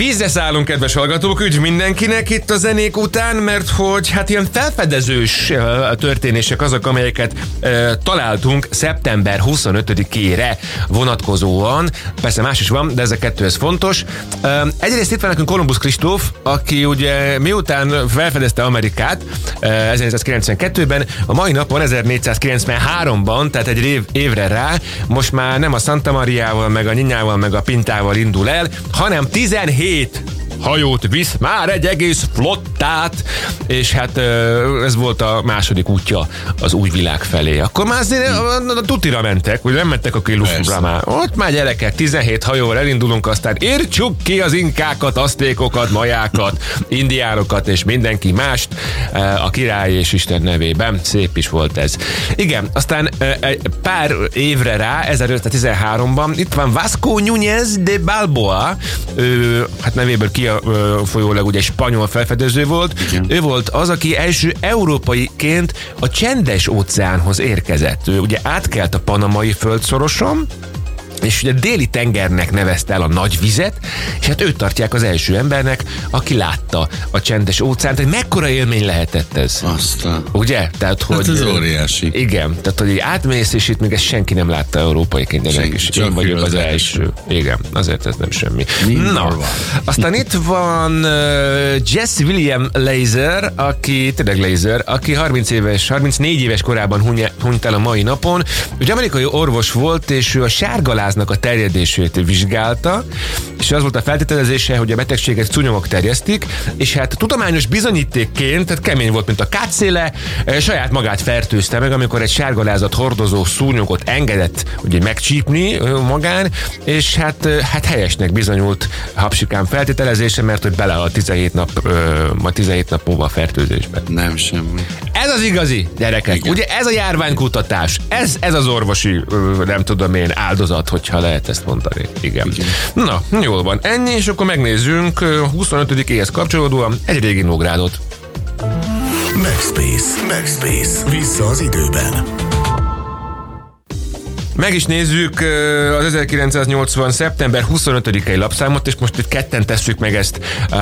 Vízre szállunk, kedves hallgatók, üdv mindenkinek itt a zenék után, mert hogy hát ilyen felfedezős történések azok, amelyeket találtunk szeptember 25-ére vonatkozóan. Persze más is van, de ez a kettő ez fontos. Egyrészt itt van nekünk Kolumbusz Kristóf, aki ugye miután felfedezte Amerikát 1492-ben, a mai napon 1493-ban, tehát egy évre rá, most már nem a Santa Mariával, meg a Niñával, meg a Pintával indul el, hanem 17 hajót visz, már egy egész flottát, és hát ez volt a második útja az új világ felé. Akkor már azért a tutira mentek, hogy nem mentek a Kilusra már. Ott már gyerekek, 17 hajóval elindulunk, aztán írtsuk ki az inkákat, aztékokat, majákat, indiánokat és mindenki mást a király és Isten nevében. Szép is volt ez. Igen, aztán pár évre rá, 1513-ban itt van Vasco Núñez de Balboa, hát nevéből folyólag ugye spanyol felfedező volt. Igen. Ő volt az, aki első európaiként a Csendes óceánhoz érkezett. Ő ugye átkelt a Panamai földszoroson, és ugye déli tengernek nevezte el a nagy vizet, és hát őt tartják az első embernek, aki látta a Csendes óceánt. Hogy mekkora élmény lehetett ez? Aztán. Ugye? Tehát, hogy, hát ez óriási. Igen, tehát hogy átmész, és itt még ezt senki nem látta európaiként, de senki, én vagyok az első. Igen, azért ez nem semmi. Na, aztán itt van Jesse William Laser, aki, tényleg Laser, aki 34 éves korában hunyt el a mai napon. Ugye amerikai orvos volt, és ő a sárgaláznak a terjedését vizsgálta, és az volt a feltételezése, hogy a betegséget szúnyogok terjesztik, és hát tudományos bizonyítékként, tehát kemény volt, mint a kátszéle, saját magát fertőzte meg, amikor egy sárgalázat hordozó szúnyogot engedett ugye megcsípni magán, és hát helyesnek bizonyult hapsikám feltételezése, mert hogy bele a 17 nap múlva a fertőzésbe. Nem semmi. Ez az igazi, gyerekek. Igen. Ugye ez a járványkutatás, ez az orvosi, nem tudom én, áldozat, hogyha lehet ezt mondani. Igen. Na, jól van. Ennyi, és akkor megnézzünk 25-éhez kapcsolódóan egy régi Nógrádot. MagSpace. Vissza az időben. Meg is nézzük az 1980. szeptember 25-i lapszámot, és most itt ketten tesszük meg ezt